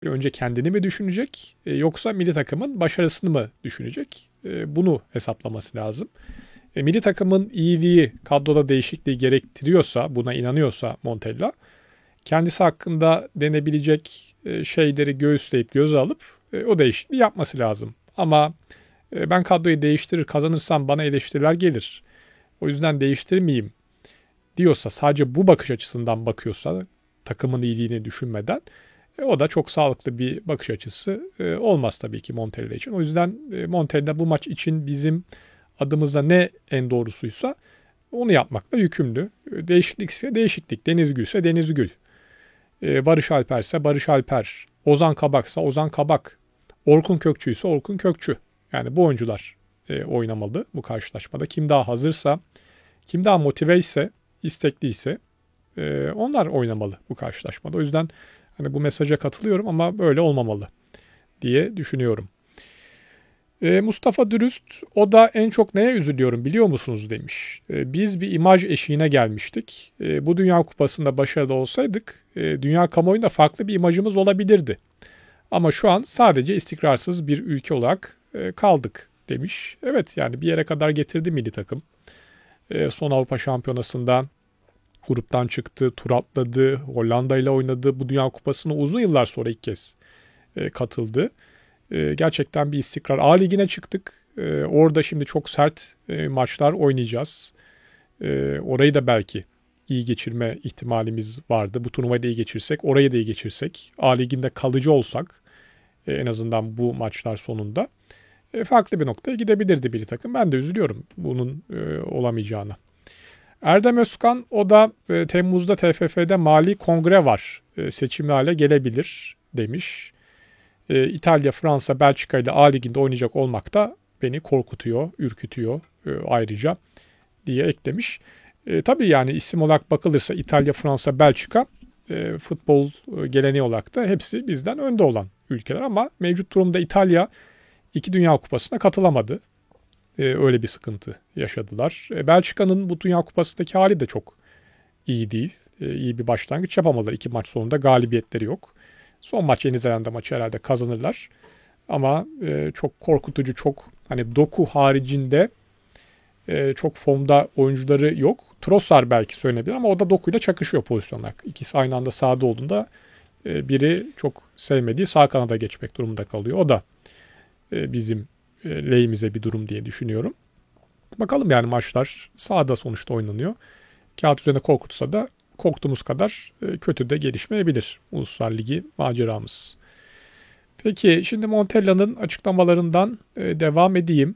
Önce kendini mi düşünecek yoksa milli takımın başarısını mı düşünecek? Bunu hesaplaması lazım. Milli takımın iyiliği kadroda değişikliği gerektiriyorsa, buna inanıyorsa Montella, kendisi hakkında denebilecek şeyleri göğüsleyip göze alıp o değişikliği yapması lazım. Ama ben kadroyu değiştirir kazanırsam bana eleştiriler gelir. O yüzden değiştirmeyeyim diyorsa, sadece bu bakış açısından bakıyorsa, takımın iyiliğini düşünmeden, o da çok sağlıklı bir bakış açısı olmaz tabii ki Montella için. O yüzden Montella bu maç için bizim adımıza ne en doğrusuysa onu yapmakla yükümlü. Değişiklikse değişiklik, Deniz Gülse Deniz Gül, Barış Alper'se Barış Alper, Ozan Kabak'sa Ozan Kabak, Orkun Kökçü'yse Orkun Kökçü. Yani bu oyuncular oynamalı bu karşılaşmada. Kim daha hazırsa, kim daha motive ise, istekliyse onlar oynamalı bu karşılaşmada. O yüzden hani bu mesaja katılıyorum ama böyle olmamalı diye düşünüyorum. Mustafa Dürüst, o da en çok neye üzülüyorum biliyor musunuz demiş. Biz bir imaj eşiğine gelmiştik. Bu Dünya Kupası'nda başarılı olsaydık dünya kamuoyunda farklı bir imajımız olabilirdi. Ama şu an sadece istikrarsız bir ülke olarak kaldık demiş. Evet, yani bir yere kadar getirdi milli takım. Son Avrupa Şampiyonası'nda gruptan çıktı, tur atladı, Hollanda ile oynadı. Bu Dünya Kupası'na uzun yıllar sonra ilk kez katıldı. Gerçekten bir istikrar. A Ligi'ne çıktık. Orada şimdi çok sert maçlar oynayacağız. Orayı da belki iyi geçirme ihtimalimiz vardı. Bu turnuvayı da iyi geçirsek, orayı da iyi geçirsek, A Ligi'nde kalıcı olsak en azından bu maçlar sonunda farklı bir noktaya gidebilirdi milli takım. Ben de üzülüyorum bunun olamayacağına. Erdem Özkan, o da Temmuz'da TFF'de mali kongre var. Seçimli hale gelebilir demiş. İtalya, Fransa, Belçika ile A Ligi'nde oynayacak olmak da beni korkutuyor, ürkütüyor ayrıca diye eklemiş. Tabii yani isim olarak bakılırsa İtalya, Fransa, Belçika futbol geleneği olarak da hepsi bizden önde olan ülkeler ama mevcut durumda İtalya 2 Dünya Kupası'na katılamadı. Öyle bir sıkıntı yaşadılar. Belçika'nın bu Dünya Kupası'ndaki hali de çok iyi değil. İyi bir başlangıç yapamadılar. 2 maç sonunda galibiyetleri yok. Son maç Yeni Zelanda maçı herhalde kazanırlar. Ama çok korkutucu, çok hani Doku haricinde çok formda oyuncuları yok. Trossard belki söylenebilir ama o da Doku'yla çakışıyor pozisyonlar. İkisi aynı anda sahada olduğunda biri çok sevmediği sağ kanada geçmek durumunda kalıyor. O da bizim lehimize bir durum diye düşünüyorum. Bakalım, yani maçlar sahada sonuçta oynanıyor. Kağıt üzerinde korkutsa da korktuğumuz kadar kötü de gelişmeyebilir Uluslar Ligi maceramız. Peki şimdi Montella'nın açıklamalarından devam edeyim.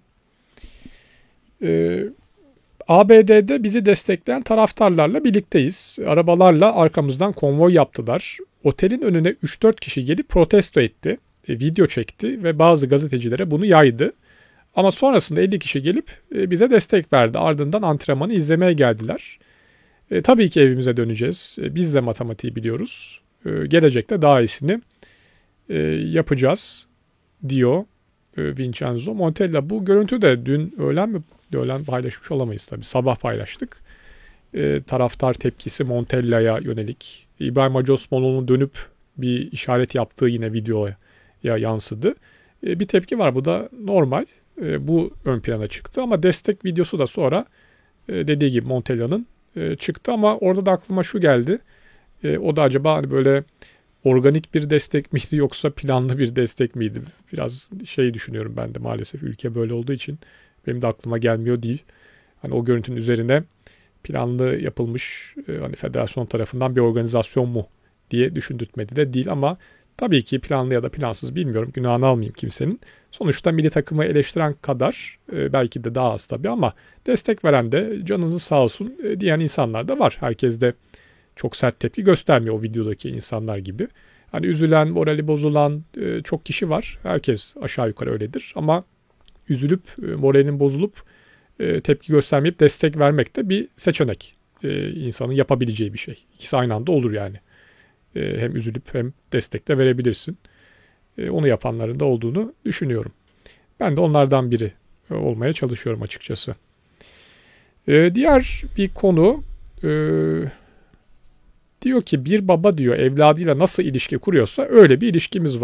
ABD'de bizi destekleyen taraftarlarla birlikteyiz. Arabalarla arkamızdan konvoy yaptılar. Otelin önüne 3-4 kişi gelip protesto etti. Video çekti ve bazı gazetecilere bunu yaydı. Ama sonrasında 50 kişi gelip bize destek verdi. Ardından antrenmanı izlemeye geldiler. Tabii ki evimize döneceğiz. Biz de matematiği biliyoruz. Gelecekte daha iyisini yapacağız diyor Vincenzo Montella. Bu görüntü de dün öğlen mi? Öğlen paylaşmış olamayız tabii. Sabah paylaştık. Taraftar tepkisi Montella'ya yönelik. İbrahim Hacı Osmanoğlu'nun dönüp bir işaret yaptığı yine videoya yansıdı. Bir tepki var. Bu da normal. Bu ön plana çıktı ama destek videosu da sonra dediği gibi Montella'nın çıktı ama orada da aklıma şu geldi. O da acaba hani böyle organik bir destek miydi yoksa planlı bir destek miydi? Biraz şey düşünüyorum ben de, maalesef ülke böyle olduğu için benim de aklıma gelmiyor değil. Hani o görüntünün üzerine planlı yapılmış hani federasyon tarafından bir organizasyon mu diye düşündürtmedi de değil ama tabii ki planlı ya da plansız bilmiyorum. Günahını almayayım kimsenin. Sonuçta milli takımı eleştiren kadar belki de daha az tabii ama destek veren de canınızı sağ olsun diyen insanlar da var. Herkes de çok sert tepki göstermiyor o videodaki insanlar gibi. Hani üzülen, morali bozulan çok kişi var. Herkes aşağı yukarı öyledir. Ama üzülüp, moralinin bozulup tepki göstermeyip destek vermek de bir seçenek. İnsanın yapabileceği bir şey. İkisi aynı anda olur yani. Hem üzülüp hem destek de verebilirsin. Onu yapanların da olduğunu düşünüyorum. Ben de onlardan biri olmaya çalışıyorum açıkçası. Diğer bir konu, Diyor ki bir baba diyor evladıyla nasıl ilişki kuruyorsa öyle bir ilişkimiz var.